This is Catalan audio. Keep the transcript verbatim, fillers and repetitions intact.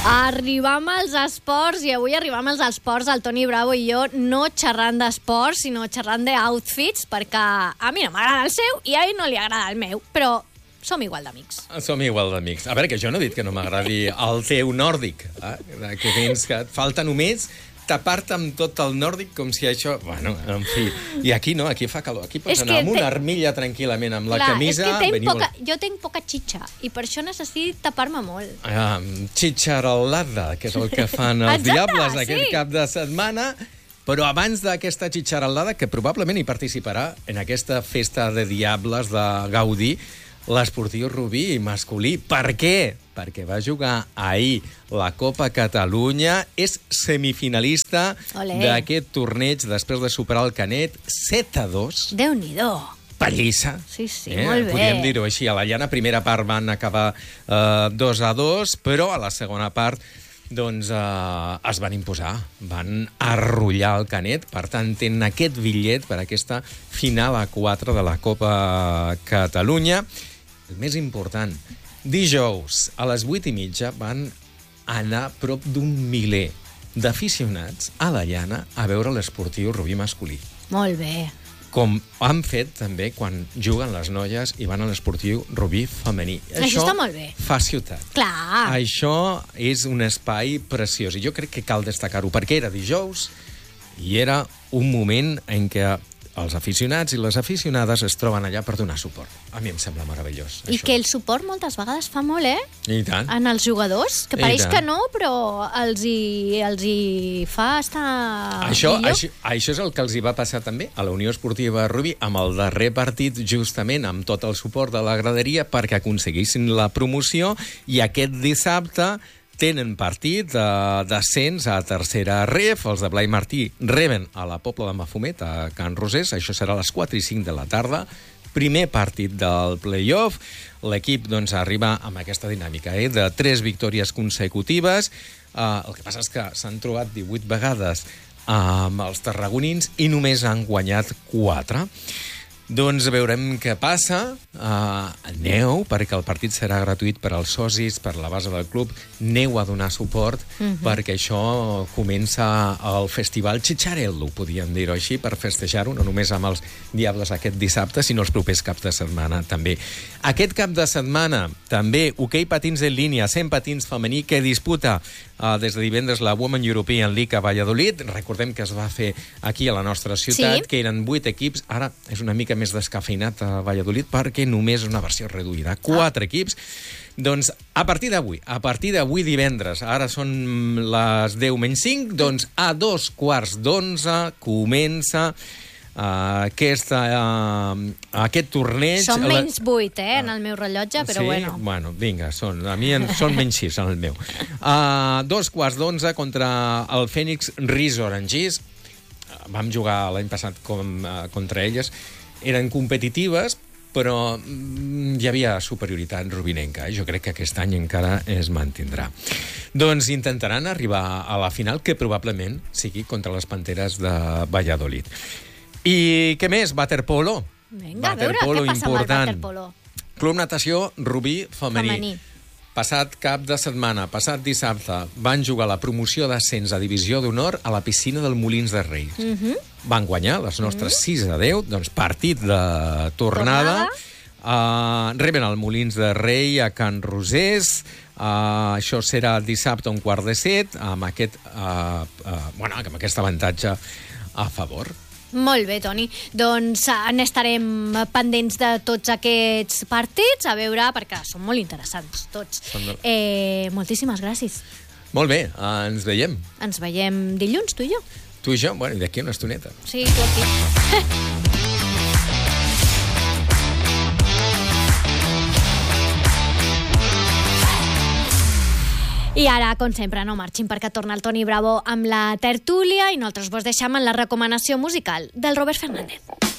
Arribam als esports, i avui arribam als esports, el Toni Bravo i jo, no xerrant d'esports, sinó xerrant d'outfits, perquè a mi no m'agrada el seu i a ell no li agrada el meu, però som igual d'amics. Som igual d'amics. A veure, que jo no he dit que no m'agradi el teu nòrdic, eh? Que tens que et falta només tapar-te amb tot el nòrdic com si això... Bueno, en fi. I aquí no, aquí fa calor. Aquí pots anar amb una armilla tranquil·lament amb la Clar, camisa... És que veniu... poca... jo tinc poca xitxa i per això necessito tapar-me molt. Ah, xitxarolada, que és el que fan els Exacte, diables sí. aquest cap de setmana. Però abans d'aquesta xitxarolada, que probablement hi participarà en aquesta festa de diables de Gaudí, l'esportiu Rubí masculí. Per què? Perquè va jugar ahir la Copa Catalunya, és semifinalista d'aquest torneig després de superar el Canet set a dos. Déu-n'hi-do. Pallissa. Sí, sí, eh? molt bé. Podríem dir-ho així. A la llana, primera part van acabar eh, dos a dos, però a la segona part doncs eh, es van imposar, van arrollar el Canet, per tant tenen aquest bitllet per aquesta final a quatre de la Copa Catalunya. El més important, dijous a les vuit i mitja van anar prop d'un miler d'aficionats a la llana a veure l'esportiu Rubí masculí. Molt bé. Com han fet també quan juguen les noies i van a l'esportiu Rubí femení. Això, Això està molt bé. Fa ciutat. Clar. Això és un espai preciós i jo crec que cal destacar-ho perquè era dijous i era un moment en què els aficionats i les aficionades es troben allà per donar suport. A mi em sembla meravellós. I això. Que el suport moltes vegades fa molt, eh? I tant. En els jugadors, que pareix que no, però els hi, els hi fa estar això, millor. Això, això és el que els hi va passar també a la Unió Esportiva Rubí amb el darrer partit, justament amb tot el suport de la graderia perquè aconseguissin la promoció, i aquest dissabte tenen partit d'ascens a tercera ref. Els de Blai Martí reben a la Pobla de Mafumet, a Can Rosés. Això serà a les quatre i cinc de la tarda. Primer partit del play-off. L'equip doncs, arriba amb aquesta dinàmica eh, de tres victòries consecutives. Uh, el que passa és que s'han trobat divuit vegades amb els tarragonins i només han guanyat quatre. Doncs veurem què passa. Uh, aneu, perquè el partit serà gratuït per als socis, per la base del club. Aneu a donar suport, uh-huh. perquè això comença el festival Chicharello, podríem dir-ho així, per festejar-ho, no només amb els diables aquest dissabte, sinó els propers caps de setmana també. Aquest cap de setmana també hoquei patins en línia, cent patins femení, que disputa uh, des de divendres la Women European League a Valladolid. Recordem que es va fer aquí a la nostra ciutat, sí. que eren vuit equips. Ara és una mica més descafeinat a Valladolid perquè només és una versió reduïda. Quatre ah. equips. Doncs a partir d'avui, a partir d'avui divendres, ara són les deu menys cinc, doncs a dos quarts d'onze comença uh, aquesta, uh, aquest torneig. Són menys vuit, eh, en el meu rellotge, però sí? bueno. Bueno, vinga, són, a mi en, són menys sis en el meu. Uh, dos quarts d'onze contra el Phoenix Ris Orangis. Vam jugar l'any passat com, uh, contra elles. Eren competitives, però mm, hi havia superioritat rubinenca. Jo crec que aquest any encara es mantindrà. Doncs intentaran arribar a la final, que probablement sigui contra les Panteres de Valladolid. I què més? Waterpolo. Vinga, a veure, què passa amb el waterpolo? Club Natació Rubí femení. femení. Passat cap de setmana, passat dissabte, van jugar la promoció d'ascens a Divisió d'Honor a la piscina del Molins de Rei. Uh-huh. Van guanyar les nostres uh-huh. sis a deu, doncs partit de tornada. tornada. Uh, reben el Molins de Rei a Can Rosés. Uh, això serà dissabte a un quart de set, amb aquest, uh, uh, bueno, amb aquest avantatge a favor. Molt bé, Toni. Doncs n'estarem pendents de tots aquests partits, a veure, perquè són molt interessants tots. De... Eh, moltíssimes gràcies. Molt bé, ens veiem. Ens veiem dilluns, tu i jo. Tu i jo? Bueno, i d'aquí una estoneta. Sí, tu aquí. I ara, com sempre, no marxin perquè torna el Toni Bravo amb la tertúlia i nosaltres vos deixem en la recomanació musical del Robert Fernández.